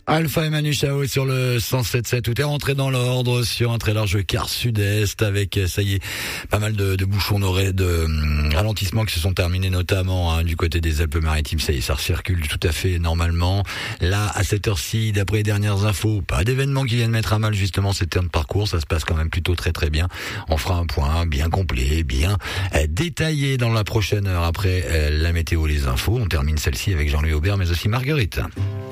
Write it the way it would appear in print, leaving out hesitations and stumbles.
Alpha et Manu Chao sur le 107.7. Tout est rentré dans l'ordre sur un très large quart sud-est avec, ça y est, pas mal de bouchons de ralentissements qui se sont terminés, notamment du côté des Alpes-Maritimes. Ça y est, ça recircule tout à fait normalement. Là, à cette heure-ci, d'après les dernières infos, pas d'événements qui viennent mettre à mal justement ces termes de parcours. Ça se passe quand même plutôt très très bien. On fera un point bien complet, bien détaillé dans la prochaine heure après la météo, les infos. On termine celle-ci avec Jean-Louis Aubert, mais aussi Marguerite.